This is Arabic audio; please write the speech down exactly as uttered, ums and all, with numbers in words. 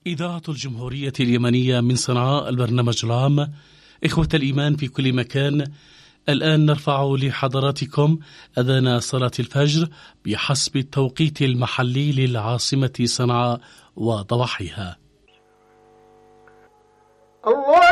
إذاعة الجمهورية اليمنية من صنعاء، البرنامج العام. إخوة الإيمان في كل مكان، الآن نرفع لحضراتكم أذان صلاة الفجر بحسب التوقيت المحلي للعاصمة صنعاء وضواحيها. الله